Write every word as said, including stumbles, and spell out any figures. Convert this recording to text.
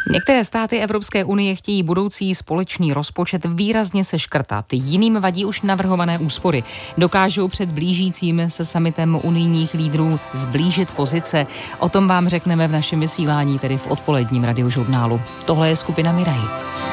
Některé státy Evropské unie chtějí budoucí společný rozpočet výrazně seškrtat. Jiným vadí už navrhované úspory. Dokážou před blížícím se summitem unijních lídrů zblížit pozice. O tom vám řekneme v našem vysílání, tedy v odpoledním radiožurnálu. Tohle je skupina Miraj.